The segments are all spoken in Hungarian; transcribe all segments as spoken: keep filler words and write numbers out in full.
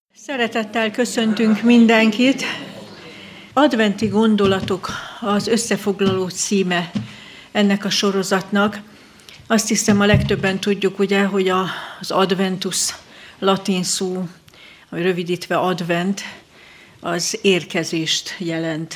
Szeretettel köszöntünk mindenkit. Adventi gondolatok az összefoglaló címe ennek a sorozatnak. Azt hiszem, a legtöbben tudjuk, ugye, hogy az adventus latin szó, vagy rövidítve advent, az érkezést jelent.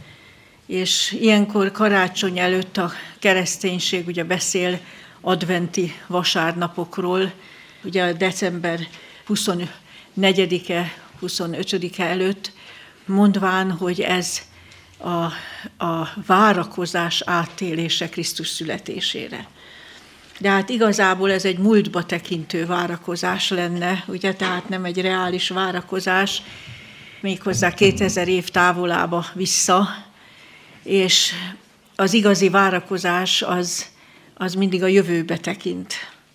És ilyenkor karácsony előtt a kereszténység ugye beszél adventi vasárnapokról, ugye a december huszonnegyedike, huszonötödike előtt, mondván, hogy ez a, a várakozás átélése Krisztus születésére. De hát igazából ez egy múltba tekintő várakozás lenne, ugye, tehát nem egy reális várakozás, méghozzá kétezer év távolába vissza, és az igazi várakozás az, az mindig a jövőbe tekint.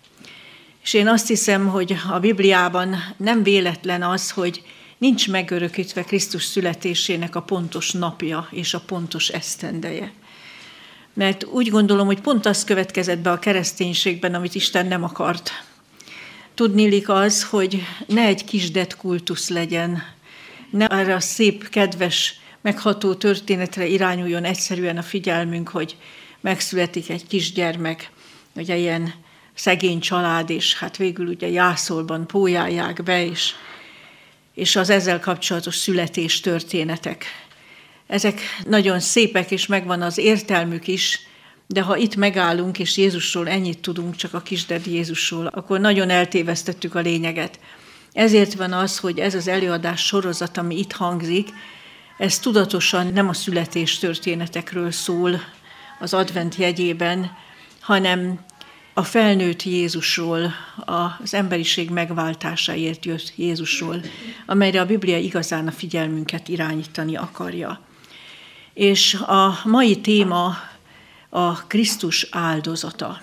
És én azt hiszem, hogy a Bibliában nem véletlen az, hogy nincs megörökítve Krisztus születésének a pontos napja és a pontos esztendeje. Mert úgy gondolom, hogy pont az következett be a kereszténységben, amit Isten nem akart. Tudniillik az, hogy ne egy kisdet kultusz legyen, ne erre a szép, kedves, megható történetre irányuljon egyszerűen a figyelmünk, hogy megszületik egy kisgyermek, ugye ilyen szegény család, és hát végül ugye jászolban pólyálják be, és, és az ezzel kapcsolatos születés történetek. Ezek nagyon szépek, és megvan az értelmük is, de ha itt megállunk, és Jézusról ennyit tudunk, csak a kisded Jézusról, akkor nagyon eltévesztettük a lényeget. Ezért van az, hogy ez az előadás sorozat, ami itt hangzik, ez tudatosan nem a születés történetekről szól az advent jegyében, hanem a felnőtt Jézusról, az emberiség megváltásáért jött Jézusról, amelyre a Biblia igazán a figyelmünket irányítani akarja. És a mai téma a Krisztus áldozata,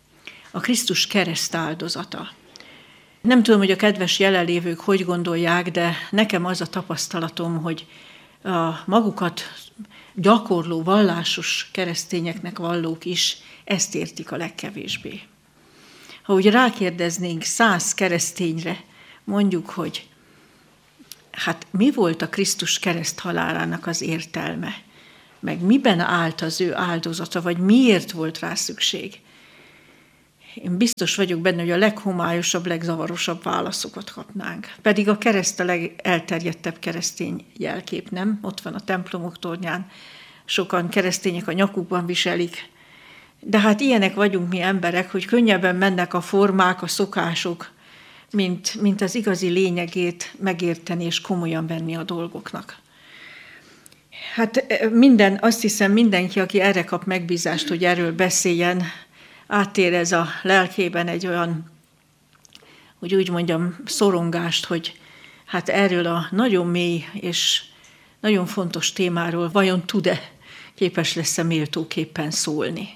a Krisztus kereszt áldozata. Nem tudom, hogy a kedves jelenlévők hogy gondolják, de nekem az a tapasztalatom, hogy a magukat gyakorló, vallásos keresztényeknek vallók is ezt értik a legkevésbé. Ha úgy rákérdeznénk száz keresztényre, mondjuk, hogy hát mi volt a Krisztus kereszt halálának az értelme, meg miben állt az ő áldozata, vagy miért volt rá szükség. Én biztos vagyok benne, hogy a leghomályosabb, legzavarosabb válaszokat kapnánk. Pedig a kereszt a legelterjedtebb keresztény jelkép, nem? Ott van a templomok tornyán, sokan keresztények a nyakukban viselik. De hát ilyenek vagyunk mi emberek, hogy könnyebben mennek a formák, a szokások, mint, mint az igazi lényegét megérteni és komolyan venni a dolgoknak. Hát minden, azt hiszem mindenki, aki erre kap megbízást, hogy erről beszéljen, átérez a lelkében egy olyan, hogy úgy mondjam, szorongást, hogy hát erről a nagyon mély és nagyon fontos témáról vajon tud-e, képes lesz-e méltóképpen szólni.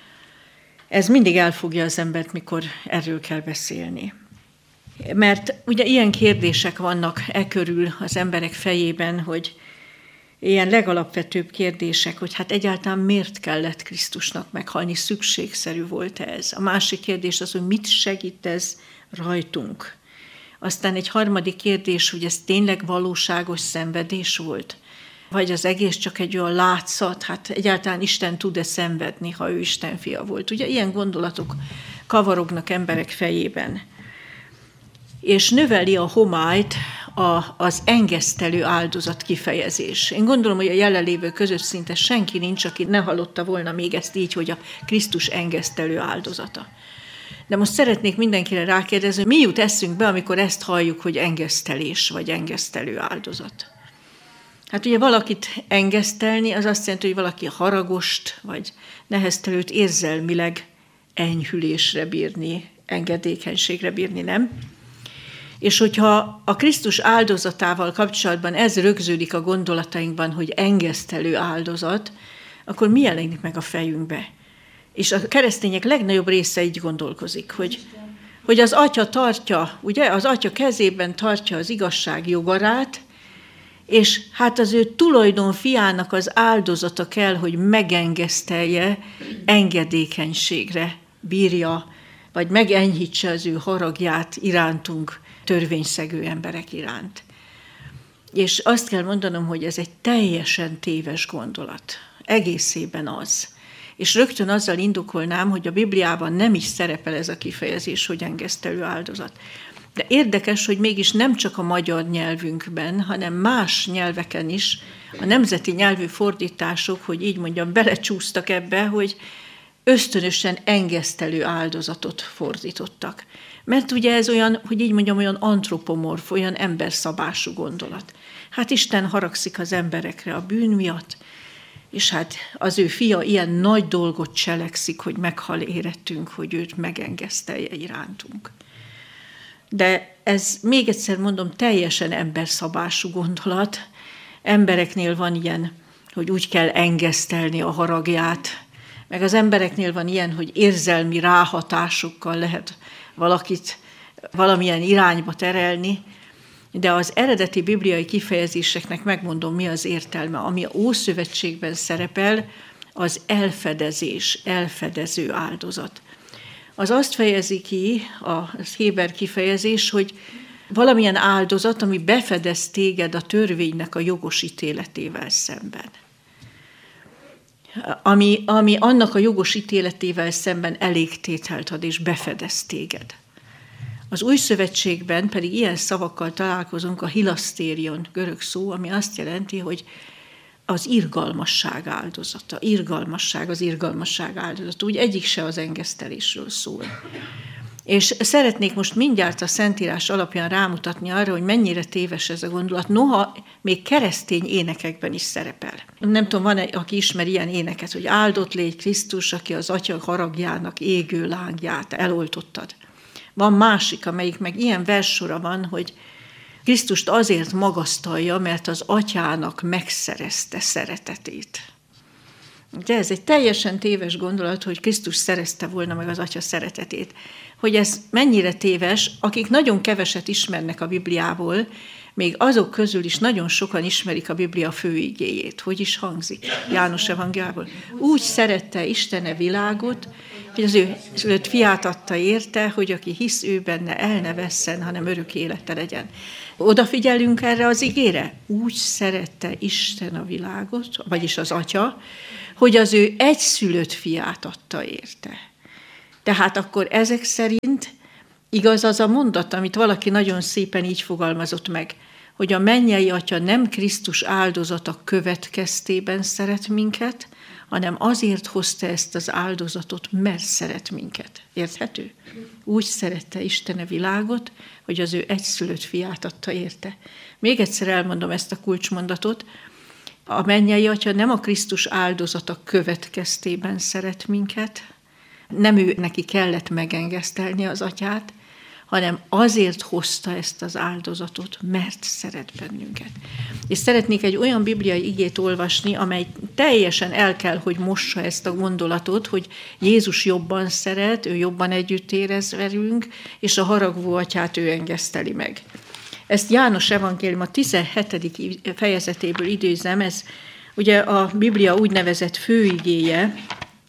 Ez mindig elfogja az embert, mikor erről kell beszélni. Mert ugye ilyen kérdések vannak e körül az emberek fejében, hogy ilyen legalapvetőbb kérdések, hogy hát egyáltalán miért kellett Krisztusnak meghalni, szükségszerű volt ez. A másik kérdés az, hogy mit segít ez rajtunk. Aztán egy harmadik kérdés, hogy ez tényleg valóságos szenvedés volt, vagy az egész csak egy olyan látszat, hát egyáltalán Isten tud-e szenvedni, ha ő Isten fia volt. Ugye ilyen gondolatok kavarognak emberek fejében. És növeli a homályt a, az engesztelő áldozat kifejezés. Én gondolom, hogy a jelenlévő között szinte senki nincs, aki ne hallotta volna még ezt így, hogy a Krisztus engesztelő áldozata. De most szeretnék mindenkire rákérdezni, mi jut eszünkbe, amikor ezt halljuk, hogy engesztelés vagy engesztelő áldozat. Hát ugye valakit engesztelni, az azt jelenti, hogy valaki haragost vagy neheztelőt érzelmileg enyhülésre bírni, engedékenységre bírni, nem? És hogyha a Krisztus áldozatával kapcsolatban ez rögződik a gondolatainkban, hogy engesztelő áldozat, akkor mi jelenik meg a fejünkbe? És a keresztények legnagyobb része így gondolkozik, hogy, hogy az atya tartja, ugye, az atya kezében tartja az igazság jogarát, és hát az ő tulajdon fiának az áldozata kell, hogy megengesztelje, engedékenységre bírja, vagy megenyhítse az ő haragját irántunk, törvényszegő emberek iránt. És azt kell mondanom, hogy ez egy teljesen téves gondolat. Egészében az. És rögtön azzal indokolnám, hogy a Bibliában nem is szerepel ez a kifejezés, hogy engesztelő áldozat. De érdekes, hogy mégis nem csak a magyar nyelvünkben, hanem más nyelveken is a nemzeti nyelvű fordítások, hogy így mondjam, belecsúsztak ebbe, hogy ösztönösen engesztelő áldozatot fordítottak. Mert ugye ez olyan, hogy így mondjam, olyan antropomorf, olyan emberszabású gondolat. Hát Isten haragszik az emberekre a bűn miatt, és hát az ő fia ilyen nagy dolgot cselekszik, hogy meghal érettünk, hogy őt megengesztelje irántunk. De ez, még egyszer mondom, teljesen emberszabású gondolat. Embereknél van ilyen, hogy úgy kell engesztelni a haragját, meg az embereknél van ilyen, hogy érzelmi ráhatásokkal lehet valakit valamilyen irányba terelni, de az eredeti bibliai kifejezéseknek megmondom, mi az értelme. Ami a Ószövetségben szerepel, az elfedezés, elfedező áldozat. Az azt fejezi ki, a héber kifejezés, hogy valamilyen áldozat, ami befedez téged a törvénynek a jogos ítéletével szemben. Ami, ami annak a jogos ítéletével szemben elégtételt ad és befedez téged. Az Új Szövetségben pedig ilyen szavakkal találkozunk, a hilasztérion, görög szó, ami azt jelenti, hogy az irgalmasság áldozata. Irgalmasság, az irgalmasság áldozata. Úgy egyik se az engesztelésről szól. És szeretnék most mindjárt a Szentírás alapján rámutatni arra, hogy mennyire téves ez a gondolat, noha még keresztény énekekben is szerepel. Nem tudom, van-e, aki ismer ilyen éneket, hogy áldott légy Krisztus, aki az Atya haragjának égő lángját eloltottad. Van másik, amelyik meg ilyen verssora van, hogy Krisztust azért magasztalja, mert az Atyának megszerezte szeretetét. De ez egy teljesen téves gondolat, hogy Krisztus szerezte volna meg az Atya szeretetét. Hogy ez mennyire téves, akik nagyon keveset ismernek a Bibliából, még azok közül is nagyon sokan ismerik a Biblia főigéjét. Hogy is hangzik János evangéliából? Úgy szerette Isten a világot, hogy az ő szülött fiát adta érte, hogy aki hisz ő benne, el ne vesszen, hanem örök élete legyen. Odafigyelünk erre az igére? Úgy szerette Isten a világot, vagyis az Atya, hogy az ő egyszülött fiát adta érte. Tehát akkor ezek szerint igaz az a mondat, amit valaki nagyon szépen így fogalmazott meg, hogy a mennyei Atya nem Krisztus áldozata következtében szeret minket, hanem azért hozta ezt az áldozatot, mert szeret minket. Érthető? Úgy szerette Isten a világot, hogy az ő egyszülött fiát adta érte. Még egyszer elmondom ezt a kulcsmondatot. A mennyei Atya nem a Krisztus áldozata következtében szeret minket, nem ő neki kellett megengesztelni az Atyát, hanem azért hozta ezt az áldozatot, mert szeret bennünket. És szeretnék egy olyan bibliai igét olvasni, amely teljesen el kell, hogy mossa ezt a gondolatot, hogy Jézus jobban szeret, ő jobban együtt érez velünk, és a haragvó Atyát ő engeszteli meg. Ezt János evangélium a tizenhetedik fejezetéből idézem, ez ugye a Biblia úgynevezett főigéje,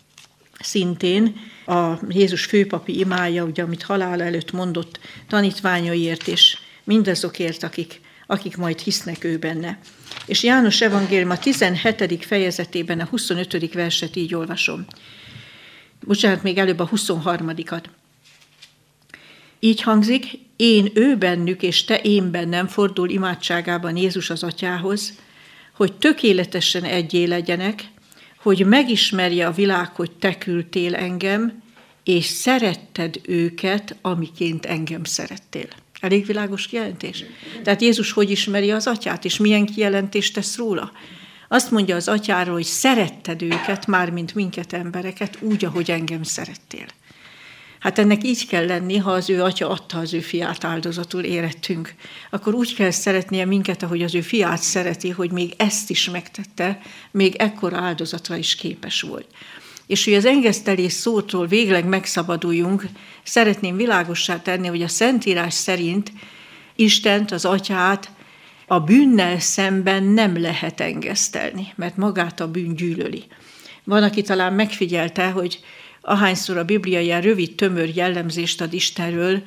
szintén a Jézus főpapi imája, ugye, amit halála előtt mondott tanítványaiért, és mindazokért, akik, akik majd hisznek ő benne. És János evangélium a tizenhetedik fejezetében a huszonötödik verset így olvasom. Bocsánat, még előbb a huszonharmadikat. Így hangzik, én ő bennük, és te én bennem, fordul imádságában Jézus az Atyához, hogy tökéletesen egyé legyenek, hogy megismerje a világ, hogy te küldtél engem, és szeretted őket, amiként engem szerettél. Elég világos kijelentés? Tehát Jézus hogy ismeri az Atyát, és milyen kijelentést tesz róla? Azt mondja az Atyáról, hogy szeretted őket, mármint minket embereket, úgy, ahogy engem szerettél. Hát ennek így kell lenni, ha az ő Atya adta az ő fiát áldozatul érettünk. Akkor úgy kell szeretnie minket, ahogy az ő fiát szereti, hogy még ezt is megtette, még ekkora áldozatra is képes volt. És hogy az engesztelés szótól végleg megszabaduljunk, szeretném világossá tenni, hogy a Szentírás szerint Istent, az Atyát a bűnnel szemben nem lehet engesztelni, mert magát a bűn gyűlöli. Van, aki talán megfigyelte, hogy ahányszor a Biblia ilyen rövid, tömör jellemzést ad Istenről,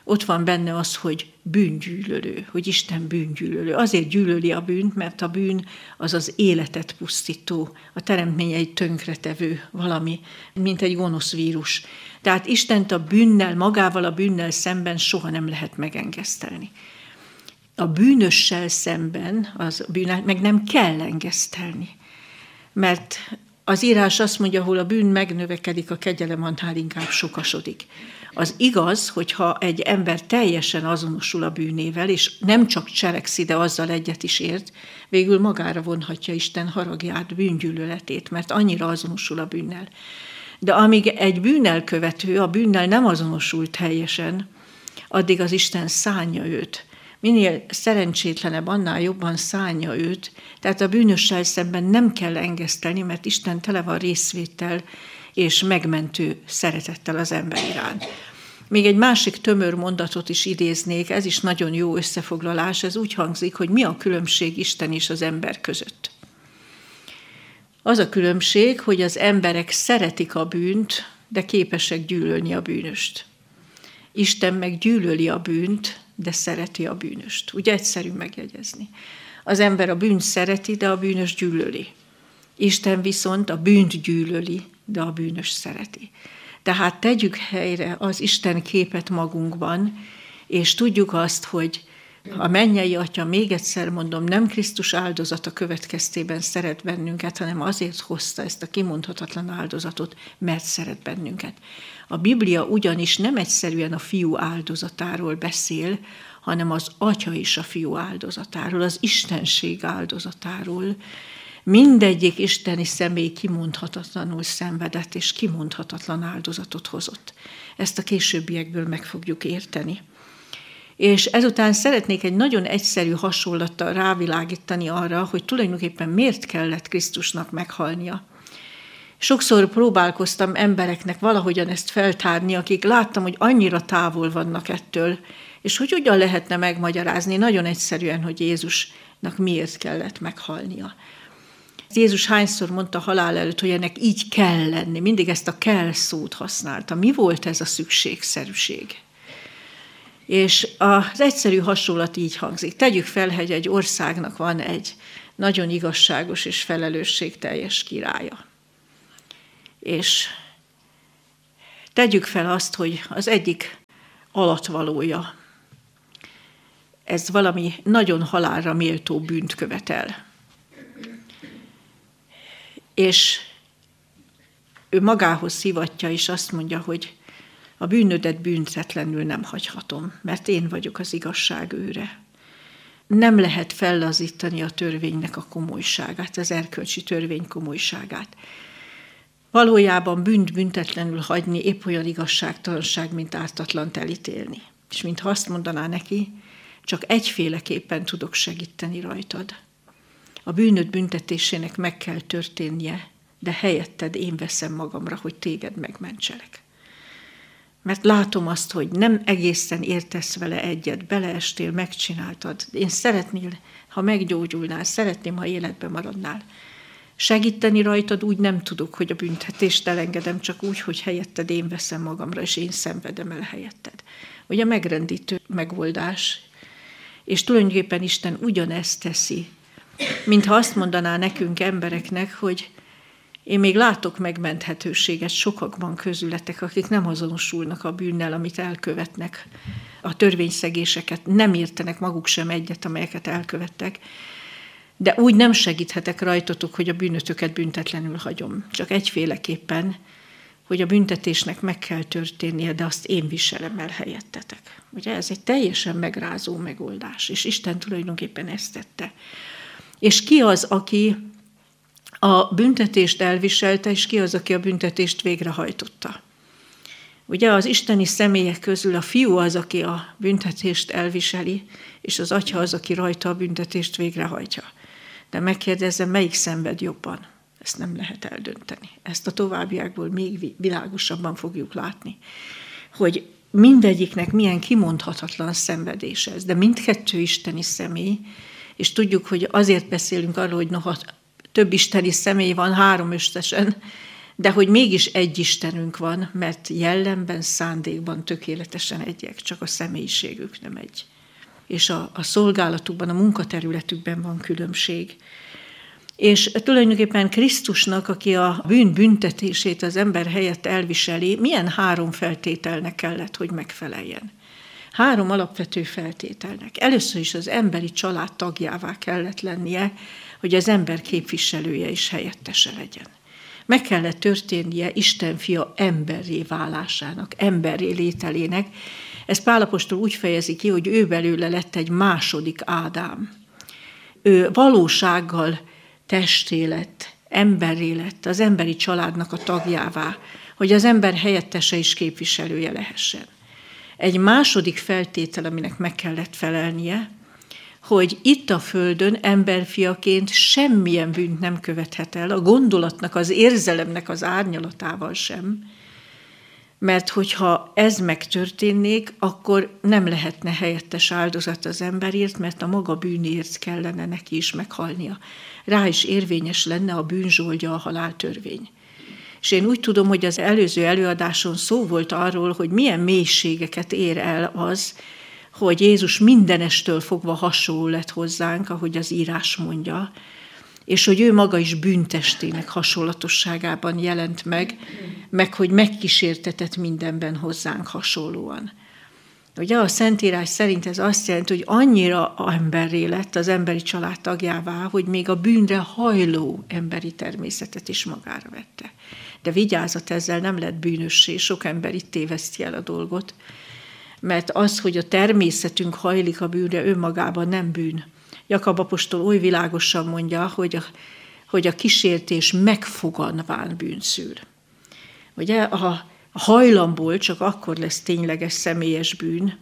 ott van benne az, hogy bűngyűlölő, hogy Isten bűngyűlölő. Azért gyűlöli a bűnt, mert a bűn az az életet pusztító, a teremtményeit tönkretevő valami, mint egy gonosz vírus. Tehát Istent a bűnnel, magával a bűnnel szemben soha nem lehet megengesztelni. A bűnössel szemben az bűnát meg nem kell engesztelni, mert az írás azt mondja, ahol a bűn megnövekedik, a kegyelem annál inkább sokasodik. Az igaz, hogyha egy ember teljesen azonosul a bűnével, és nem csak cselekszi, de azzal egyet is ért, végül magára vonhatja Isten haragját, bűngyűlöletét, mert annyira azonosul a bűnnel. De amíg egy bűnelkövető a bűnnel nem azonosul teljesen, addig az Isten szánja őt. Minél szerencsétlenebb, annál jobban szánja őt, tehát a bűnössel szemben nem kell engesztelni, mert Isten tele van részvéttel és megmentő szeretettel az ember iránt. Még egy másik tömör mondatot is idéznék, ez is nagyon jó összefoglalás, ez úgy hangzik, hogy mi a különbség Isten és az ember között. Az a különbség, hogy az emberek szeretik a bűnt, de képesek gyűlölni a bűnöst. Isten meg gyűlöli a bűnt, de szereti a bűnöst. Ugye egyszerű megjegyezni. Az ember a bűnt szereti, de a bűnös gyűlöli. Isten viszont a bűnt gyűlöli, de a bűnös szereti. Tehát tegyük helyre az Isten képet magunkban, és tudjuk azt, hogy a mennyei Atya, még egyszer mondom, nem Krisztus áldozata következtében szeret bennünket, hanem azért hozta ezt a kimondhatatlan áldozatot, mert szeret bennünket. A Biblia ugyanis nem egyszerűen a fiú áldozatáról beszél, hanem az Atya és a fiú áldozatáról, az istenség áldozatáról. Mindegyik isteni személy kimondhatatlanul szenvedett és kimondhatatlan áldozatot hozott. Ezt a későbbiekből meg fogjuk érteni. És ezután szeretnék egy nagyon egyszerű hasonlattal rávilágítani arra, hogy tulajdonképpen miért kellett Krisztusnak meghalnia. Sokszor próbálkoztam embereknek valahogyan ezt feltárni, akik láttam, hogy annyira távol vannak ettől, és hogy hogyan lehetne megmagyarázni nagyon egyszerűen, hogy Jézusnak miért kellett meghalnia. Jézus hányszor mondta halál előtt, hogy ennek így kell lenni, mindig ezt a kell szót használta. Mi volt ez a szükségszerűség? És az egyszerű hasonlat így hangzik. Tegyük fel, hogy egy országnak van egy nagyon igazságos és felelősségteljes királya. És tegyük fel azt, hogy az egyik alattvalója, ez valami nagyon halálra méltó bűnt követel. És ő magához szivatja, és azt mondja, hogy a bűnödet büntetlenül nem hagyhatom, mert én vagyok az igazság őre. Nem lehet fellazítani a törvénynek a komolyságát, az erkölcsi törvény komolyságát. Valójában bűnt büntetlenül hagyni épp olyan igazságtalanság, mint ártatlant elítélni. És mintha azt mondaná neki, csak egyféleképpen tudok segíteni rajtad. A bűnöd büntetésének meg kell történnie, de helyetted én veszem magamra, hogy téged megmentselek. Mert látom azt, hogy nem egészen értesz vele egyet, beleestél, megcsináltad. Én szeretnél, ha meggyógyulnál, szeretném, ha életben maradnál. Segíteni rajtad úgy nem tudok, hogy a büntetést elengedem, csak úgy, hogy helyetted én veszem magamra, és én szenvedem el helyetted. Ugye megrendítő megoldás, és tulajdonképpen Isten ugyanezt teszi, mintha azt mondaná nekünk embereknek, hogy én még látok megmenthetőséget sokakban közületek, akik nem azonosulnak a bűnnel, amit elkövetnek. A törvényszegéseket nem értenek maguk sem egyet, amelyeket elkövettek. De úgy nem segíthetek rajtatok, hogy a bűnötöket büntetlenül hagyom. Csak egyféleképpen, hogy a büntetésnek meg kell történnie, de azt én viselem el helyettetek. Ugye ez egy teljesen megrázó megoldás, és Isten tulajdonképpen ezt tette. És ki az, aki a büntetést elviselte, és ki az, aki a büntetést végrehajtotta? Ugye az isteni személyek közül a fiú az, aki a büntetést elviseli, és az atya az, aki rajta a büntetést végrehajtja. De megkérdezem, melyik szenved jobban? Ezt nem lehet eldönteni. Ezt a továbbiakból még világosabban fogjuk látni, hogy mindegyiknek milyen kimondhatatlan szenvedés ez, de mindkettő isteni személy, és tudjuk, hogy azért beszélünk arról, hogy noha több isteni személy van, három összesen, de hogy mégis egy Istenünk van, mert jellemben, szándékban tökéletesen egyek, csak a személyiségük nem egy. És a, a szolgálatukban, a munkaterületükben van különbség. És tulajdonképpen Krisztusnak, aki a bűn büntetését az ember helyett elviseli, milyen három feltételnek kellett, hogy megfeleljen? Három alapvető feltételnek. Először is az emberi család tagjává kellett lennie, hogy az ember képviselője és helyettese legyen. Meg kellett történnie Isten fia emberré válásának, emberré lételének. Ez Pál apostol úgy fejezi ki, hogy ő belőle lett egy második Ádám. Ő valósággal testé lett, emberré lett, az emberi családnak a tagjává, hogy az ember helyettese és képviselője lehessen. Egy második feltétel, aminek meg kellett felelnie, hogy itt a földön emberfiaként semmilyen bűnt nem követhet el, a gondolatnak, az érzelemnek az árnyalatával sem, mert hogyha ez megtörténnék, akkor nem lehetne helyettes áldozat az emberért, mert a maga bűnért kellene neki is meghalnia. Rá is érvényes lenne a bűnzsoldja, a haláltörvény. És én úgy tudom, hogy az előző előadáson szó volt arról, hogy milyen mélységeket ér el az, hogy Jézus mindenestől fogva hasonló lett hozzánk, ahogy az írás mondja, és hogy ő maga is bűntestének hasonlatosságában jelent meg, meg hogy megkísértetett mindenben hozzánk hasonlóan. Ugye a Szentírás szerint ez azt jelenti, hogy annyira emberré lett az emberi család tagjává, hogy még a bűnre hajló emberi természetet is magára vette. De vigyázat, ezzel nem lett bűnössé, sok ember itt téveszti el a dolgot, mert az, hogy a természetünk hajlik a bűnre, önmagában nem bűn. Jakab apostol oly világosan mondja, hogy a, hogy a kísértés megfoganván bűnszűr. Ugye a hajlamból csak akkor lesz tényleges személyes bűn,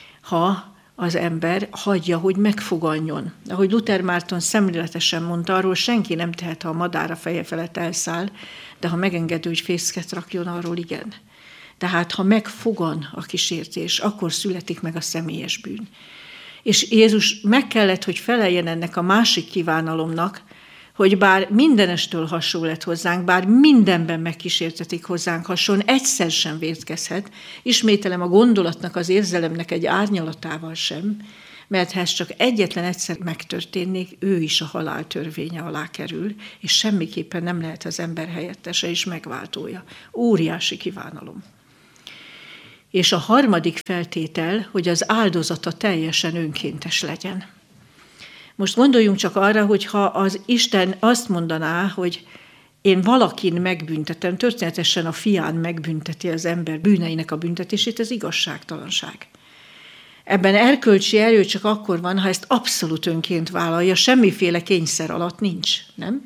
ha az ember hagyja, hogy megfoganjon. Ahogy Luther Márton szemléletesen mondta, arról senki nem tehet, ha a madár a feje felett elszáll, de ha megengedő, hogy fészket rakjon, arról igen. Tehát ha megfogan a kísértés, akkor születik meg a személyes bűn. És Jézus meg kellett, hogy feleljen ennek a másik kívánalomnak, hogy bár mindenestől hasonló lett hozzánk, bár mindenben megkísértetik hozzánk hasonló, egyszer sem vétkezhet, ismételem a gondolatnak, az érzelemnek egy árnyalatával sem, mert ha ez csak egyetlen egyszer megtörténnék, ő is a halál törvénye alá kerül, és semmiképpen nem lehet az ember helyettese és megváltója. Óriási kívánalom. És a harmadik feltétel, hogy az áldozata teljesen önkéntes legyen. Most gondoljunk csak arra, hogy ha az Isten azt mondaná, hogy én valakin megbüntetem, történetesen a fián megbünteti az ember bűneinek a büntetését, ez igazságtalanság. Ebben erkölcsi erő csak akkor van, ha ezt abszolút önként vállalja, semmiféle kényszer alatt nincs, nem?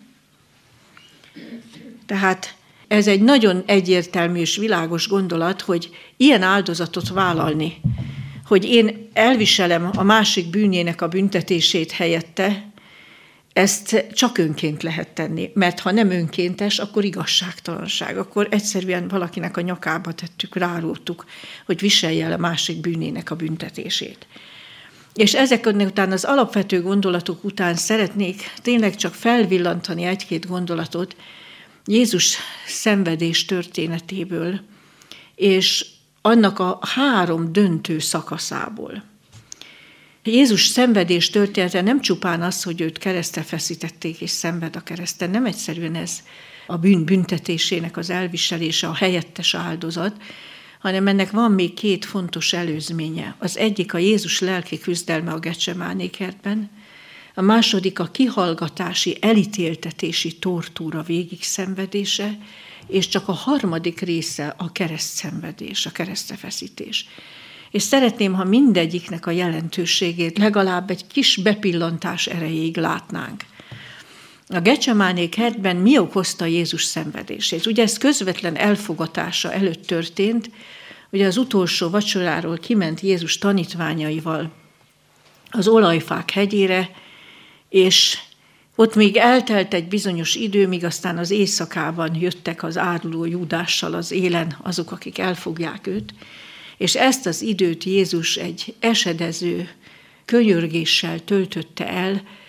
Tehát ez egy nagyon egyértelmű és világos gondolat, hogy ilyen áldozatot vállalni, hogy én elviselem a másik bűnjének a büntetését helyette, ezt csak önként lehet tenni, mert ha nem önkéntes, akkor igazságtalanság, akkor egyszerűen valakinek a nyakába tettük, ráróttuk, hogy viselje el a másik bűnének a büntetését. És ezek után, az alapvető gondolatok után szeretnék tényleg csak felvillantani egy-két gondolatot Jézus szenvedés történetéből, és annak a három döntő szakaszából. Jézus szenvedés története nem csupán az, hogy őt keresztre feszítették és szenved a kereszten, nem egyszerűen ez a bűn büntetésének az elviselése, a helyettes áldozat, hanem ennek van még két fontos előzménye. Az egyik a Jézus lelki küzdelme a Getsemáné kertben, a második a kihallgatási, elítéltetési tortúra végig szenvedése, és csak a harmadik része a keresztszenvedés, a keresztrefeszítés. És szeretném, ha mindegyiknek a jelentőségét legalább egy kis bepillantás erejéig látnánk. A Getsemáné kertben mi okozta Jézus szenvedését? Ugye ez közvetlen elfogatása előtt történt, ugye az utolsó vacsoráról kiment Jézus tanítványaival az olajfák hegyére, és ott még eltelt egy bizonyos idő, míg aztán az éjszakában jöttek az áruló Júdással az élen azok, akik elfogják őt, és ezt az időt Jézus egy esedező könyörgéssel töltötte el,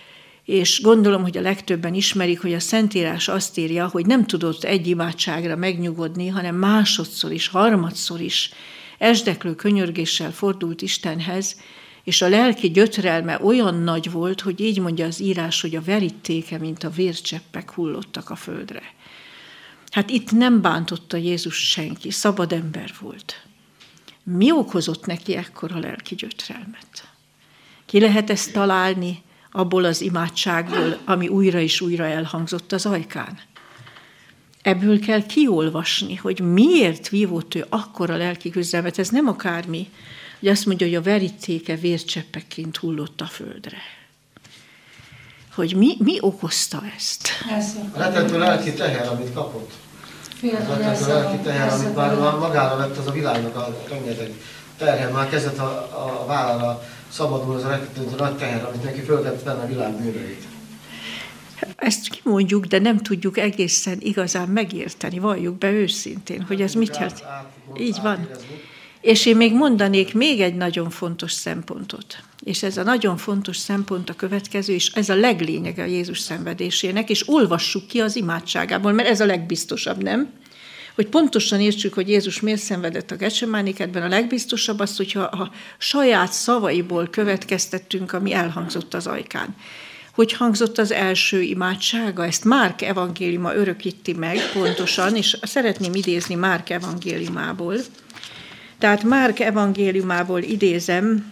És gondolom, hogy a legtöbben ismerik, hogy a Szentírás azt írja, hogy nem tudott egy imádságra megnyugodni, hanem másodszor is, harmadszor is esdeklő könyörgéssel fordult Istenhez, és a lelki gyötrelme olyan nagy volt, hogy így mondja az írás, hogy a verítéke, mint a vércseppek hullottak a földre. Hát itt nem bántotta Jézus senki, szabad ember volt. Mi okozott neki ekkora lelki gyötrelmet? Ki lehet ezt találni abból az imádságból, ami újra és újra elhangzott az ajkán? Ebből kell kiolvasni, hogy miért vívott ő akkora lelki küzdelmet. Ez nem akármi, hogy azt mondja, hogy a verítéke vércseppekként hullott a földre. Hogy mi, mi okozta ezt? A rettentő lelki teher, amit kapott. A rettentő lelki teher, amit már magára vett az a világnak a rengeteg terhe. Már kezdett a, a vállára szabadul az a rettentő nagy teher, amit neki föltett benne a világ bűneit. Ezt kimondjuk, de nem tudjuk egészen igazán megérteni, valljuk be őszintén, hogy ez mit jelent. Így van. És én még mondanék még egy nagyon fontos szempontot. És ez a nagyon fontos szempont a következő, és ez a leglényege a Jézus szenvedésének, és olvassuk ki az imádságából, mert ez a legbiztosabb, nem? Hogy pontosan értsük, hogy Jézus miért szenvedett a Getsemáni kertben, a legbiztosabb az, hogyha a saját szavaiból következtettünk, ami elhangzott az ajkán. Hogy hangzott az első imádsága? Ezt Márk evangéliuma örökíti meg pontosan, és szeretném idézni Márk evangéliumából. Tehát Márk evangéliumából idézem,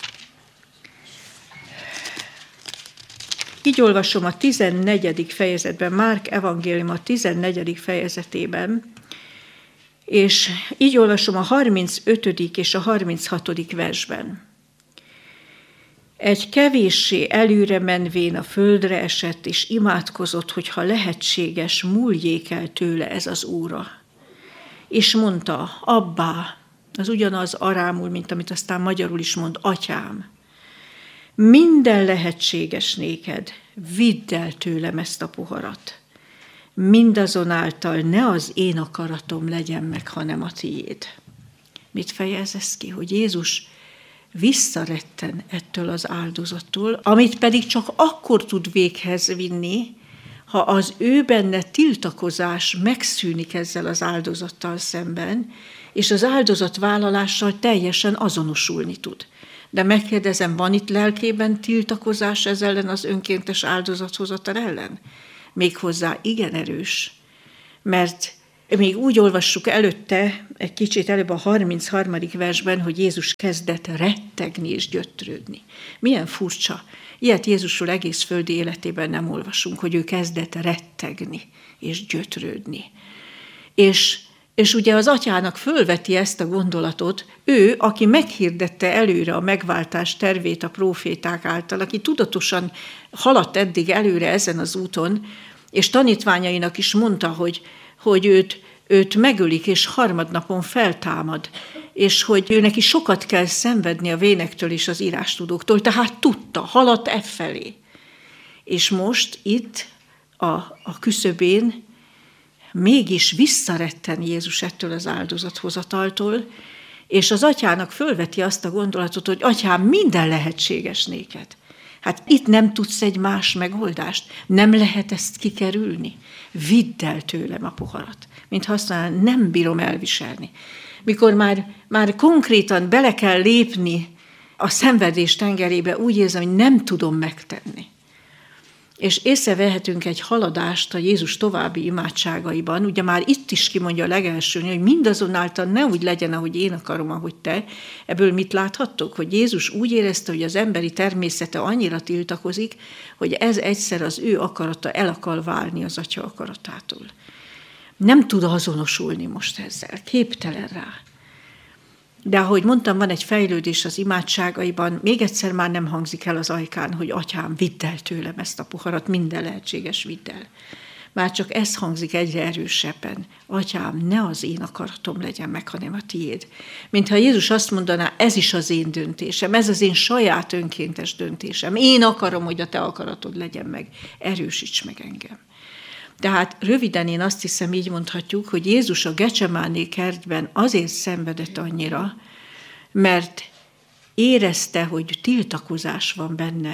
így olvasom a tizennegyedik fejezetben, Márk evangélium a tizennegyedik fejezetében, és így olvasom a harmincötödik és a harminchatodik versben. Egy kevéssé előre menvén a földre esett, és imádkozott, hogy ha lehetséges, múljék el tőle ez az óra. És mondta, abbá, az ugyanaz arámul, mint amit aztán magyarul is mond, atyám, minden lehetséges néked, vidd el tőlem ezt a poharat. Mindazonáltal ne az én akaratom legyen meg, hanem a tiéd. Mit fejez ez ki? Hogy Jézus visszaretten ettől az áldozattól, amit pedig csak akkor tud véghez vinni, ha az ő benne tiltakozás megszűnik ezzel az áldozattal szemben, és az áldozatvállalással teljesen azonosulni tud. De megkérdezem, van itt lelkében tiltakozás ez ellen az önkéntes áldozathozatal ellen? Méghozzá igen erős, mert még úgy olvassuk előtte, egy kicsit előbb a harmincharmadik versben, hogy Jézus kezdett rettegni és gyötrődni. Milyen furcsa. Ilyet Jézusról egész földi életében nem olvasunk, hogy ő kezdett rettegni és gyötrődni. És, és ugye az atyának fölveti ezt a gondolatot, ő, aki meghirdette előre a megváltás tervét a próféták által, aki tudatosan haladt eddig előre ezen az úton, és tanítványainak is mondta, hogy hogy őt, őt megölik, és harmadnapon feltámad, és hogy ő neki sokat kell szenvedni a vénektől és az írástudóktól, tehát tudta, haladt e felé. És most itt a, a küszöbén mégis visszaretten Jézus ettől az áldozathozataltól, és az atyának fölveti azt a gondolatot, hogy atyám, minden lehetséges néked. Hát itt nem tudsz egy más megoldást, nem lehet ezt kikerülni. Vidd el tőlem a poharat. Mint használni, nem bírom elviselni. Mikor már, már konkrétan bele kell lépni a szenvedés tengerébe, úgy érzem, hogy nem tudom megtenni. És észrevehetünk egy haladást a Jézus további imádságaiban, ugye már itt is kimondja a legelsőn, hogy mindazonáltal ne úgy legyen, ahogy én akarom, ahogy te. Ebből mit láthattok? Hogy Jézus úgy érezte, hogy az emberi természete annyira tiltakozik, hogy ez egyszer az ő akarata el akar válni az atya akaratától. Nem tud azonosulni most ezzel, képtelen rá. De ahogy mondtam, van egy fejlődés az imádságaiban, még egyszer már nem hangzik el az ajkán, hogy atyám, vidd el tőlem ezt a poharat, minden lehetséges, vidd el. Már csak ez hangzik egyre erősebben. Atyám, ne az én akaratom legyen meg, hanem a tiéd. Mintha Jézus azt mondaná, ez is az én döntésem, ez az én saját önkéntes döntésem. Én akarom, hogy a te akaratod legyen meg. Erősíts meg engem. Tehát röviden én azt hiszem, így mondhatjuk, hogy Jézus a Getsemáné kertben azért szenvedett annyira, mert érezte, hogy tiltakozás van benne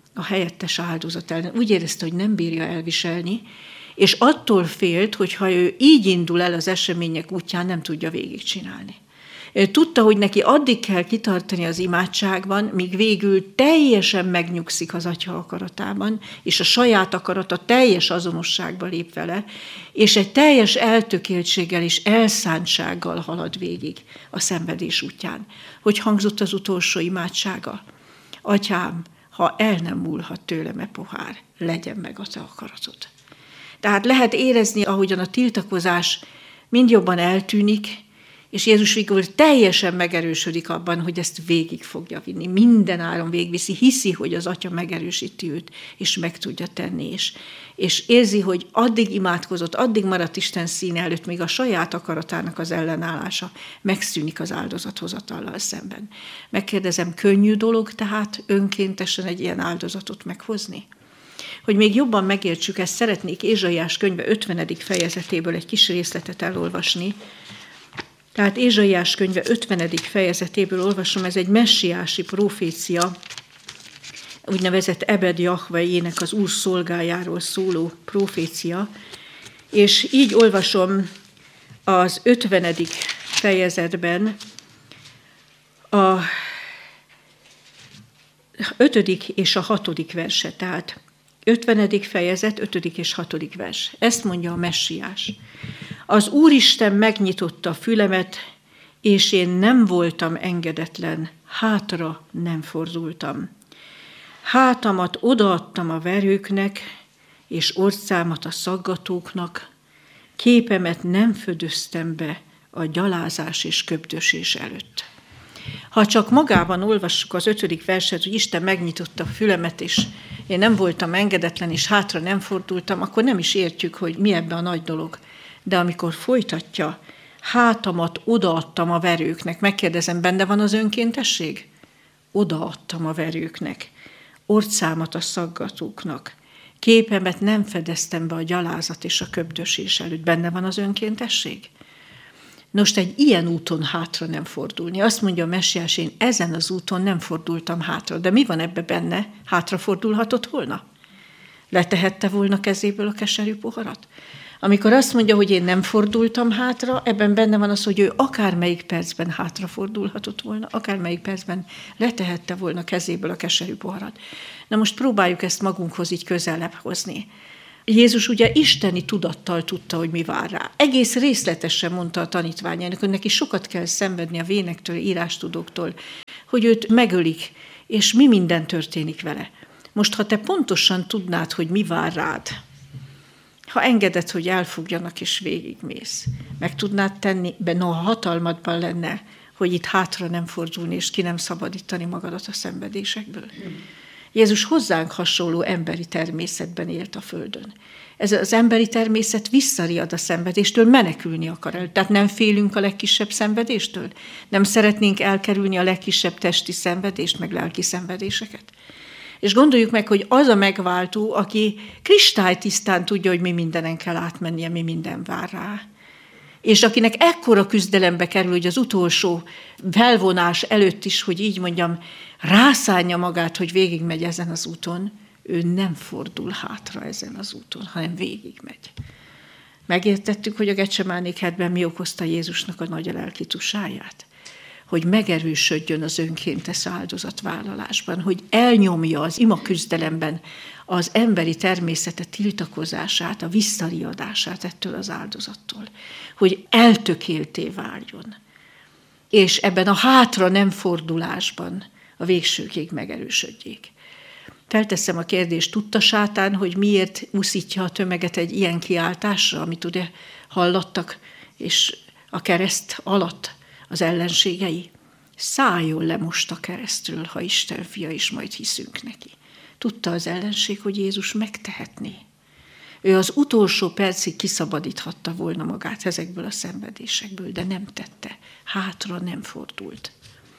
a helyettes áldozat ellen. Úgy érezte, hogy nem bírja elviselni, és attól félt, hogy ha ő így indul el az események útján, nem tudja végigcsinálni. Ő tudta, hogy neki addig kell kitartani az imádságban, míg végül teljesen megnyugszik az Atya akaratában, és a saját akarata teljes azonosságba lép vele, és egy teljes eltökéltséggel és elszántsággal halad végig a szenvedés útján. Hogy hangzott az utolsó imádsága? Atyám, ha el nem múlhat tőlem e pohár, legyen meg a te akaratod. Tehát lehet érezni, ahogyan a tiltakozás mind jobban eltűnik, és Jézus végül teljesen megerősödik abban, hogy ezt végig fogja vinni. Minden áron végviszi, hiszi, hogy az Atya megerősíti őt, és meg tudja tenni. És, és érzi, hogy addig imádkozott, addig maradt Isten színe előtt, még a saját akaratának az ellenállása megszűnik az áldozathozatallal szemben. Megkérdezem, könnyű dolog tehát önkéntesen egy ilyen áldozatot meghozni? Hogy még jobban megértsük ezt, szeretnék Ézsaiás könyve ötvenedik fejezetéből egy kis részletet elolvasni. Tehát Ézsaiás könyve ötvenedik fejezetéből olvasom, ez egy messiási profécia, úgynevezett Ebed Jahvejének, az Úr szolgájáról szóló profécia, és így olvasom az ötvenedik fejezetben a ötödik és a hatodik verset, tehát ötvenedik fejezet, ötödik és hatodik vers. Ezt mondja a messiás. Az Úristen megnyitotta a fülemet, és én nem voltam engedetlen, hátra nem fordultam. Hátamat odaadtam a verőknek, és orcámat a szaggatóknak, képemet nem födöztem be a gyalázás és köbdösés előtt. Ha csak magában olvassuk az ötödik verset, hogy Isten megnyitotta a fülemet, és én nem voltam engedetlen, és hátra nem fordultam, akkor nem is értjük, hogy mi ebbe a nagy dolog. De amikor folytatja, hátamat odaadtam a verőknek, megkérdezem, benne van az önkéntesség? Odaadtam a verőknek, orcámat a szaggatóknak, képemet nem fedeztem be a gyalázat és a köbdösés előtt, benne van az önkéntesség? Nos, egy ilyen úton hátra nem fordulni. Azt mondja a messiás, én ezen az úton nem fordultam hátra. De mi van ebbe benne? Hátra fordulhatott volna? Letehette volna kezéből a keserű poharat? Amikor azt mondja, hogy én nem fordultam hátra, ebben benne van az, hogy ő akármelyik percben hátrafordulhatott volna, akármelyik percben letehette volna kezéből a keserű poharat. Na most próbáljuk ezt magunkhoz így közelebb hozni. Jézus ugye isteni tudattal tudta, hogy mi vár rá. Egész részletesen mondta a tanítványának, hogy neki sokat kell szenvedni a vénektől, írástudóktól, hogy őt megölik, és mi minden történik vele. Most, ha te pontosan tudnád, hogy mi vár rád, ha engeded, hogy elfogjanak és végigmész, meg tudnád tenni, benne a hatalmadban lenne, hogy itt hátra nem fordulni, és ki nem szabadítani magadat a szenvedésekből. Jézus hozzánk hasonló emberi természetben élt a földön. Ez az emberi természet visszariad a szenvedéstől, menekülni akar el. Tehát nem félünk a legkisebb szenvedéstől? Nem szeretnénk elkerülni a legkisebb testi szenvedést, meg lelki szenvedéseket? És gondoljuk meg, hogy az a megváltó, aki kristálytisztán tudja, hogy mi mindenen kell átmennie, mi minden vár rá. És akinek ekkora küzdelembe kerül, hogy az utolsó felvonás előtt is, hogy így mondjam, rászánja magát, hogy végigmegy ezen az úton, ő nem fordul hátra ezen az úton, hanem végigmegy. Megértettük, hogy a Getsemáné kertben mi okozta Jézusnak a nagy lelki tusáját? Hogy megerősödjön az önkéntes áldozatvállalásban, hogy elnyomja az ima küzdelemben az emberi természete tiltakozását, a visszariadását ettől az áldozattól, hogy eltökélté váljon, és ebben a hátra nem fordulásban a végsőkig megerősödjék. Felteszem a kérdést, tudta sátán, hogy miért uszítja a tömeget egy ilyen kiáltásra, amit ugye hallottak, és a kereszt alatt az ellenségei? Szálljon le most a keresztről, ha Isten fia, is majd hiszünk neki. Tudta az ellenség, hogy Jézus megtehetné. Ő az utolsó percig kiszabadíthatta volna magát ezekből a szenvedésekből, de nem tette. Hátra nem fordult.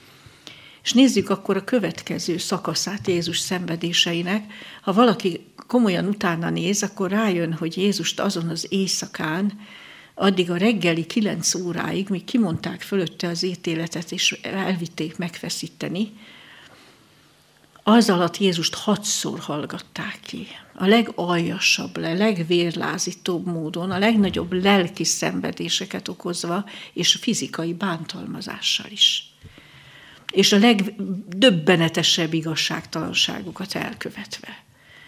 És nézzük akkor a következő szakaszát Jézus szenvedéseinek. Ha valaki komolyan utána néz, akkor rájön, hogy Jézust azon az éjszakán, addig a reggeli kilenc óráig, míg kimondták fölötte az ítéletet, és elvitték megfeszíteni, az alatt Jézust hatszor hallgatták ki. A legaljasabb, a legvérlázítóbb módon, a legnagyobb lelki szenvedéseket okozva, és fizikai bántalmazással is. És a legdöbbenetesebb igazságtalanságokat elkövetve.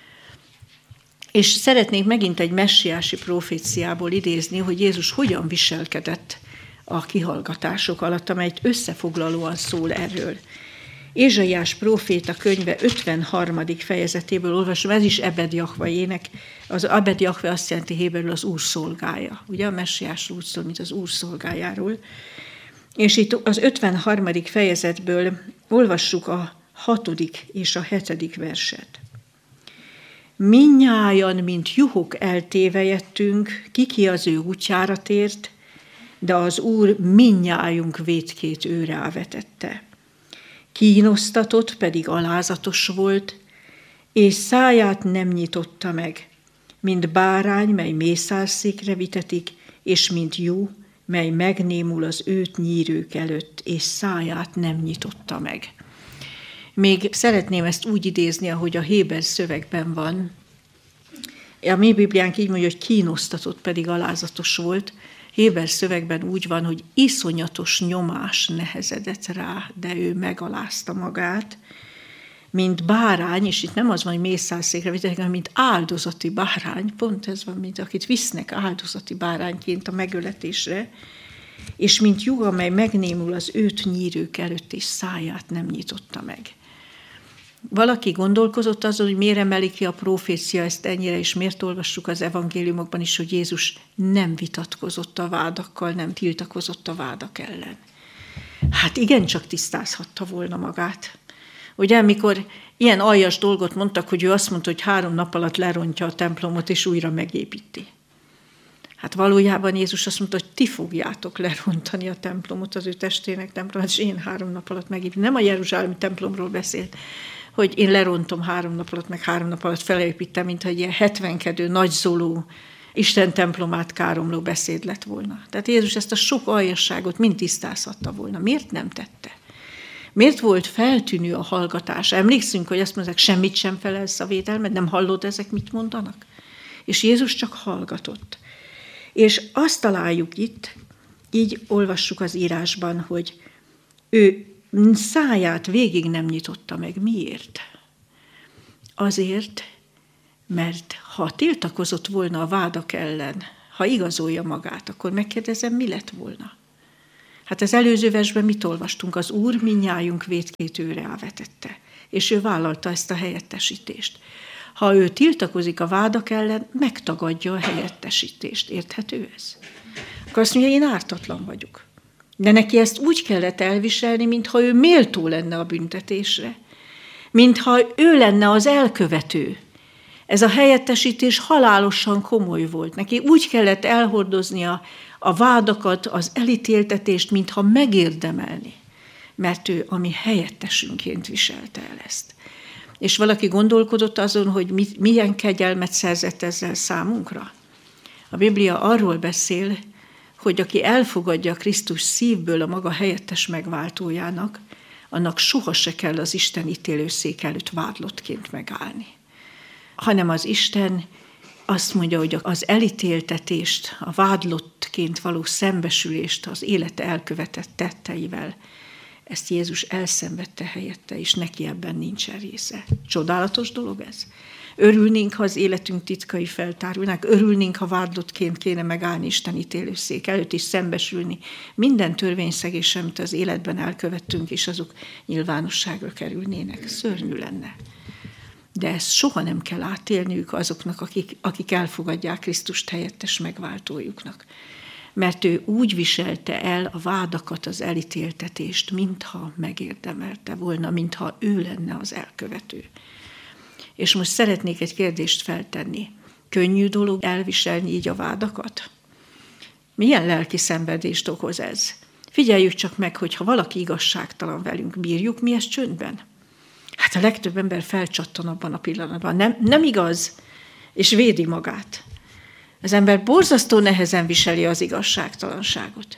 És szeretnék megint egy messiási proféciából idézni, hogy Jézus hogyan viselkedett a kihallgatások alatt, amely összefoglalóan szól erről. Ézsaiás próféta könyve ötvenharmadik fejezetéből olvasom, ez is Ebed Jahvejének. Az Ebed Jahve azt jelenti héberül az Úr szolgája. Ugye a messiás úgy szól, mint az Úr szolgájáról. És itt az ötvenharmadik fejezetből olvassuk a hatodik és a hetedik verset. Mindnyájan, mint juhok eltévejettünk, kiki az ő útjára tért, de az Úr mindnyájunk vétkét őre vetette. Kínosztatott, pedig alázatos volt, és száját nem nyitotta meg, mint bárány, mely mészárszékre vitetik, és mint juh, mely megnémul az őt nyírők előtt, és száját nem nyitotta meg. Még szeretném ezt úgy idézni, ahogy a héber szövegben van. A mi Bibliánk így mondja, hogy kínosztatott, pedig alázatos volt. Héber szövegben úgy van, hogy iszonyatos nyomás nehezedett rá, de ő megalázta magát, mint bárány, és itt nem az van, hogy mészárszékre vitetik, hanem mint áldozati bárány, pont ez van, mint akit visznek áldozati bárányként a megöletésre, és mint juh, amely megnémul az őt nyírők előtt, és száját nem nyitotta meg. Valaki gondolkozott azon, hogy miért emeli ki a profécia ezt ennyire, és miért olvassuk az evangéliumokban is, hogy Jézus nem vitatkozott a vádakkal, nem tiltakozott a vádak ellen. Hát igencsak tisztázhatta volna magát. Ugye, amikor ilyen aljas dolgot mondtak, hogy ő azt mondta, hogy három nap alatt lerontja a templomot, és újra megépíti. Hát valójában Jézus azt mondta, hogy ti fogjátok lerontani a templomot, az ő testének templomát, és én három nap alatt megépítem. Nem a jeruzsálemi templomról beszélt, hogy én lerontom három nap alatt, meg három nap alatt felépítem, mintha egy ilyen hetvenkedő, nagyzoló, Isten templomát káromló beszéd lett volna. Tehát Jézus ezt a sok aljasságot mind tisztázhatta volna. Miért nem tette? Miért volt feltűnő a hallgatás? Emlékszünk, hogy azt mondják, semmit sem felelsz a védelmet, nem hallod ezek mit mondanak? És Jézus csak hallgatott. És azt találjuk itt, így olvassuk az írásban, hogy ő száját végig nem nyitotta meg. Miért? Azért, mert ha tiltakozott volna a vádak ellen, ha igazolja magát, akkor megkérdezem, mi lett volna? Hát az előző versben mit olvastunk? Az Úr mindnyájunk vétkét őre vetette, és ő vállalta ezt a helyettesítést. Ha ő tiltakozik a vádak ellen, megtagadja a helyettesítést. Érthető ez? Akkor azt mondja, én ártatlan vagyok. De neki ezt úgy kellett elviselni, mintha ő méltó lenne a büntetésre. Mintha ő lenne az elkövető. Ez a helyettesítés halálosan komoly volt. Neki úgy kellett elhordoznia a vádakat, az elítéltetést, mintha megérdemelni. Mert ő a mi helyettesünként viselte el ezt. És valaki gondolkodott azon, hogy mit, milyen kegyelmet szerzett ezzel számunkra. A Biblia arról beszél, hogy aki elfogadja Krisztus szívből a maga helyettes megváltójának, annak soha se kell az Isten ítélőszék előtt vádlottként megállni. Hanem az Isten azt mondja, hogy az elítéltetést, a vádlottként való szembesülést az élete elkövetett tetteivel, ezt Jézus elszenvedte helyette, és neki ebben nincsen része. Csodálatos dolog ez. Örülnénk, ha az életünk titkai feltárulnák, örülnénk, ha vádlottként kéne megállni Isten ítélőszék előtt, és szembesülni minden törvényszegéssel, amit az életben elkövettünk, és azok nyilvánosságra kerülnének. Szörnyű lenne. De ezt soha nem kell átélniük azoknak, akik, akik elfogadják Krisztust helyettes megváltójuknak. Mert ő úgy viselte el a vádakat, az elítéltetést, mintha megérdemelte volna, mintha ő lenne az elkövető. És most szeretnék egy kérdést feltenni. Könnyű dolog elviselni így a vádakat? Milyen lelki szenvedést okoz ez? Figyeljük csak meg, hogy ha valaki igazságtalan velünk, bírjuk mi ezt csöndben? Hát a legtöbb ember felcsattan abban a pillanatban. Nem, nem igaz, és védi magát. Az ember borzasztó nehezen viseli az igazságtalanságot.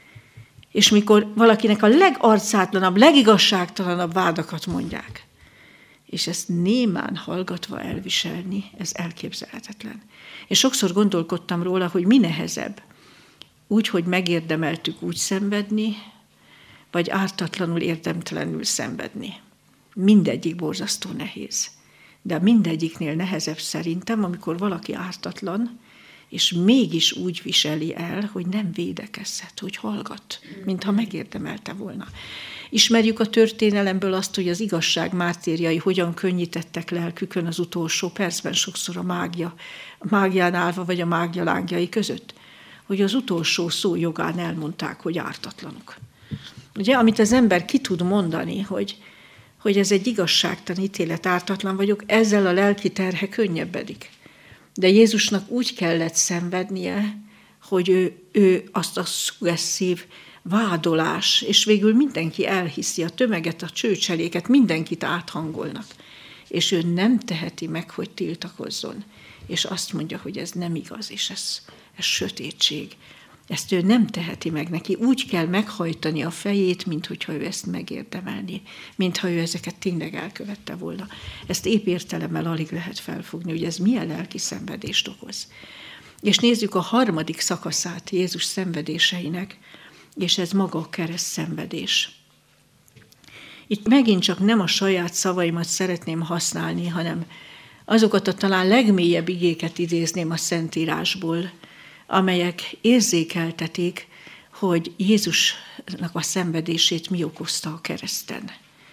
És mikor valakinek a legarcátlanabb, legigazságtalanabb vádakat mondják, és ezt némán hallgatva elviselni, ez elképzelhetetlen. És sokszor gondolkodtam róla, hogy mi nehezebb. Úgy, hogy megérdemeltük úgy szenvedni, vagy ártatlanul érdemtelenül szenvedni. Mindegyik borzasztó nehéz. De mindegyiknél nehezebb szerintem, amikor valaki ártatlan, és mégis úgy viseli el, hogy nem védekezhet, hogy hallgat, mintha megérdemelte volna. Ismerjük a történelemből azt, hogy az igazság mártírjai hogyan könnyítettek lelkükön az utolsó percben, sokszor a mágia, a mágián állva, vagy a mágia lángjai között, hogy az utolsó szó jogán elmondták, hogy ártatlanok. Ugye, amit az ember ki tud mondani, hogy, hogy ez egy igazságtalan ítélet, ártatlan vagyok, ezzel a lelki terhe könnyebbedik. De Jézusnak úgy kellett szenvednie, hogy ő, ő azt a szugesszív vádolás, és végül mindenki elhiszi, a tömeget, a csőcseléket, mindenkit áthangolnak. És ő nem teheti meg, hogy tiltakozzon. És azt mondja, hogy ez nem igaz, és ez, ez sötétség. Ezt ő nem teheti meg neki. Úgy kell meghajtani a fejét, minthogyha ő ezt megérdemelni, mintha ő ezeket tényleg elkövette volna. Ezt épp értelemmel alig lehet felfogni, hogy ez milyen lelki szenvedést okoz. És nézzük a harmadik szakaszát Jézus szenvedéseinek, és ez maga a kereszt szenvedés. Itt megint csak nem a saját szavaimat szeretném használni, hanem azokat a talán legmélyebb igéket idézném a Szentírásból, amelyek érzékeltetik, hogy Jézusnak a szenvedését mi okozta a kereszten.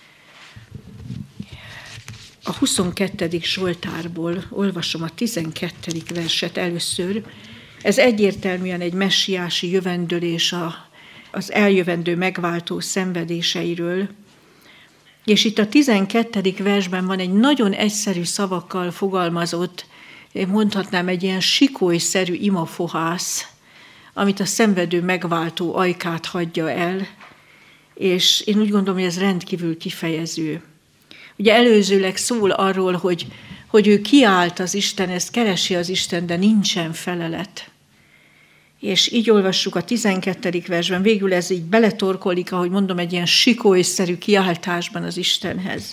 A huszonkettedik Zsoltárból olvasom a tizenkettedik verset először. Ez egyértelműen egy messiási jövendőlés a, az eljövendő megváltó szenvedéseiről. És itt a tizenkettedik versben van egy nagyon egyszerű szavakkal fogalmazott, én mondhatnám egy ilyen sikolyszerű imafohász, amit a szenvedő megváltó ajkát hagyja el, és én úgy gondolom, hogy ez rendkívül kifejező. Ugye előzőleg szól arról, hogy, hogy ő kiállt az Isten, ezt keresi az Isten, de nincsen felelet. És így olvassuk a tizenkettedik versben, végül ez így beletorkolik, ahogy mondom, egy ilyen sikolyszerű kiáltásban az Istenhez.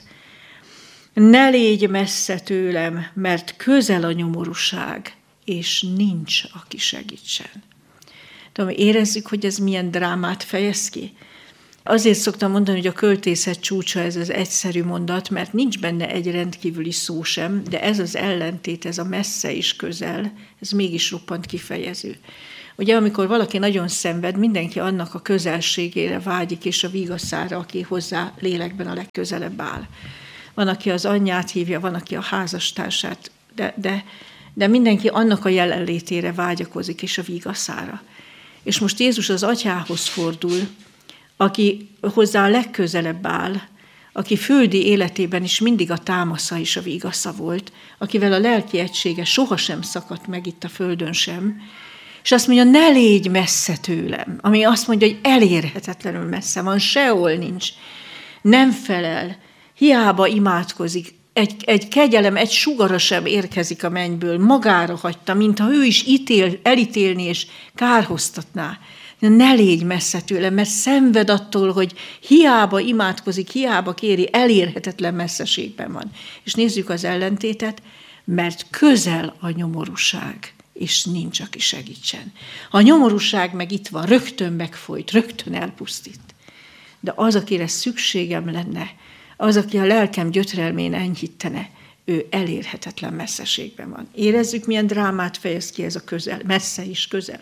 Ne légy messze tőlem, mert közel a nyomorúság, és nincs, aki segítsen. Tudom, érezzük, hogy ez milyen drámát fejez ki? Azért szoktam mondani, hogy a költészet csúcsa ez az egyszerű mondat, mert nincs benne egy rendkívüli szó sem, de ez az ellentét, ez a messze és közel, ez mégis roppant kifejező. Ugye, amikor valaki nagyon szenved, mindenki annak a közelségére vágyik, és a vigaszára, aki hozzá lélekben a legközelebb áll. Van, aki az anyját hívja, van, aki a házastársát, de, de, de mindenki annak a jelenlétére vágyakozik, és a vigaszára. És most Jézus az atyához fordul, aki hozzá a legközelebb áll, aki földi életében is mindig a támasza és a vigasza volt, akivel a lelki egysége sohasem szakadt meg itt a földön sem, és azt mondja, ne légy messze tőlem, ami azt mondja, hogy elérhetetlenül messze van, sehol nincs, nem felel, hiába imádkozik, egy, egy kegyelem, egy sugara sem érkezik a mennyből, magára hagyta, mintha ő is ítél, elítélni és kárhoztatná. Ne légy messze tőlem, mert szenved attól, hogy hiába imádkozik, hiába kéri, elérhetetlen messzeségben van. És nézzük az ellentétet, mert közel a nyomorúság, és nincs, aki segítsen. A nyomorúság meg itt van, rögtön megfojt, rögtön elpusztít. De az, akire szükségem lenne, az, aki a lelkem gyötrelmén enyhítene, ő elérhetetlen messzeségben van. Érezzük, milyen drámát fejez ki ez a közel, messze is közel.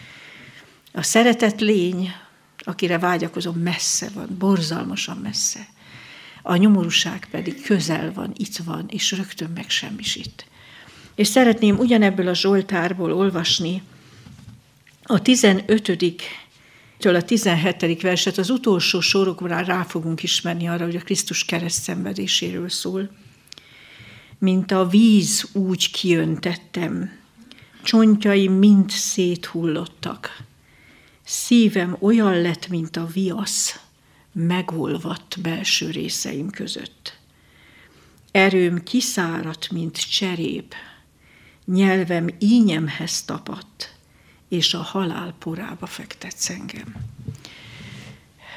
A szeretett lény, akire vágyakozom, messze van, borzalmasan messze. A nyomorúság pedig közel van, itt van, és rögtön megsemmisít. És szeretném ugyanebből a Zsoltárból olvasni a tizenötödik től a tizenhetedik verset, az utolsó sorokban rá fogunk ismerni arra, hogy a Krisztus kereszt szenvedéséről szól. Mint a víz úgy kijöntettem, csontjaim mind széthullottak. Szívem olyan lett, mint a viasz, megolvadt belső részeim között. Erőm kiszáradt, mint cserép, nyelvem ínyemhez tapadt, és a halál porába fektetsz engem.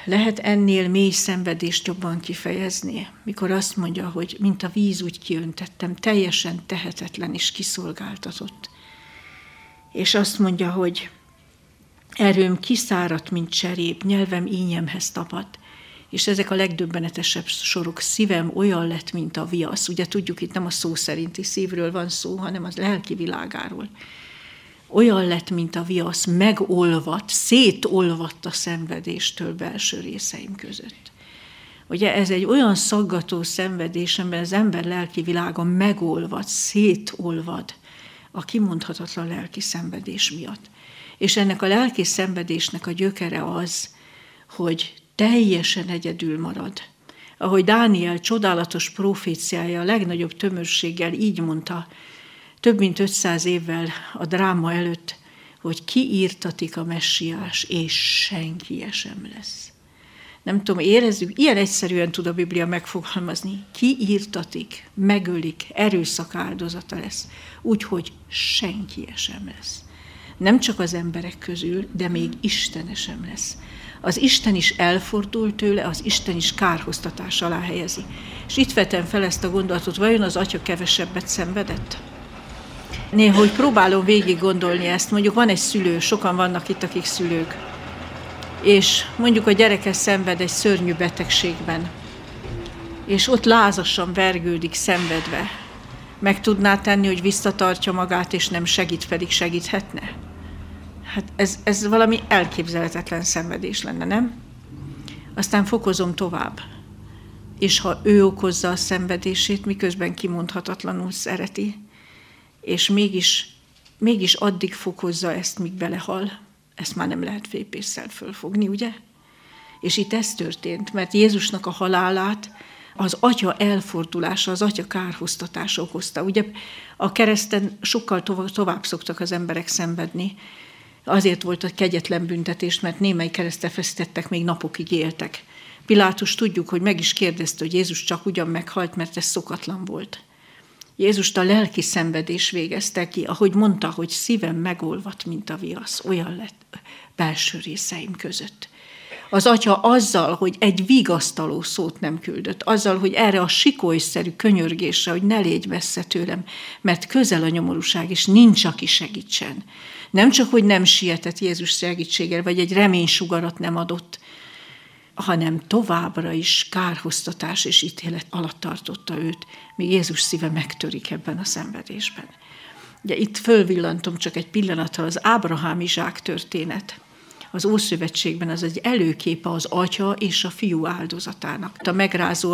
Lehet ennél mély szenvedést jobban kifejezni, mikor azt mondja, hogy mint a víz úgy kiöntettem, teljesen tehetetlen és kiszolgáltatott. És azt mondja, hogy erőm kiszáradt, mint cserép, nyelvem ínyemhez tapadt. És ezek a legdöbbenetesebb sorok, szívem olyan lett, mint a viasz. Ugye tudjuk, itt nem a szó szerinti szívről van szó, hanem az lelki világáról. Olyan lett, mint a viasz, megolvadt, szétolvadt a szenvedéstől belső részeim között. Ugye ez egy olyan szaggató szenvedés, amiben az ember lelki világa megolvad, szétolvad a kimondhatatlan lelki szenvedés miatt. És ennek a lelki szenvedésnek a gyökere az, hogy teljesen egyedül marad. Ahogy Dániel csodálatos proféciája a legnagyobb tömörséggel így mondta, több mint ötszáz évvel a dráma előtt, hogy kiírtatik a messiás, és senki sem lesz. Nem tudom, érezzük, ilyen egyszerűen tud a Biblia megfogalmazni. Kiírtatik, megölik, erőszak áldozata lesz, úgyhogy senki sem lesz. Nem csak az emberek közül, de még Isten sem lesz. Az Isten is elfordul tőle, az Isten is kárhoztatás alá helyezi. És itt vetem fel ezt a gondolatot, vajon az atya kevesebbet szenvedett? Néha, hogy próbálom végig gondolni ezt, mondjuk van egy szülő, sokan vannak itt, akik szülők, és mondjuk a gyereke szenved egy szörnyű betegségben, és ott lázasan vergődik, szenvedve. Meg tudná tenni, hogy visszatartja magát, és nem segít, pedig segíthetne? Hát ez, ez valami elképzelhetetlen szenvedés lenne, nem? Aztán fokozom tovább. És ha ő okozza a szenvedését, miközben kimondhatatlanul szereti, és mégis, mégis addig fokozza ezt, míg belehal, ezt már nem lehet fépésszel fölfogni, ugye? És itt ez történt, mert Jézusnak a halálát az atya elfordulása, az atya kárhoztatása okozta. Ugye a kereszten sokkal tovább, tovább szoktak az emberek szenvedni. Azért volt a kegyetlen büntetés, mert némely keresztre feszítettek, még napokig éltek. Pilátus tudjuk, hogy meg is kérdezte, hogy Jézus csak ugyan meghalt, mert ez szokatlan volt. Jézust a lelki szenvedés végezte ki, ahogy mondta, hogy szívem megolvadt, mint a viasz, olyan lett belső részeim között. Az atya azzal, hogy egy vigasztaló szót nem küldött, azzal, hogy erre a sikolyszerű könyörgésre, hogy ne légy messze tőlem, mert közel a nyomorúság, és nincs, aki segítsen. Nem csak, hogy nem sietett Jézus segítségére, vagy egy reménysugarat nem adott, hanem továbbra is kárhoztatás és ítélet alatt tartotta őt, míg Jézus szíve megtörik ebben a szenvedésben. Ugye itt fölvillantom csak egy pillanatra az Ábrahám Izsák történet. Az Ószövetségben az egy előképe az atya és a fiú áldozatának. A megrázó